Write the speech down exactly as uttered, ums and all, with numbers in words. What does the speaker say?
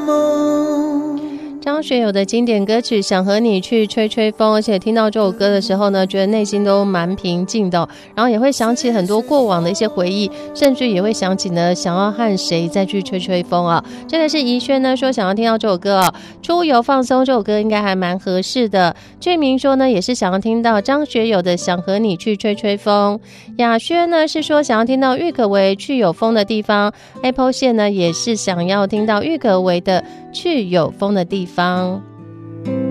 梦。 张学友的经典歌曲《想和你去吹吹风》，而且听到这首歌的时候呢，觉得内心都蛮平静的、哦、然后也会想起很多过往的一些回忆，甚至也会想起呢想要和谁再去吹吹风啊。这个是怡轩呢说想要听到这首歌啊，出游放松这首歌应该还蛮合适的。俊明说呢也是想要听到张学友的《想和你去吹吹风》。雅轩呢是说想要听到郁可唯去有风的地方。 Apple 线呢也是想要听到郁可唯的去有风的地方。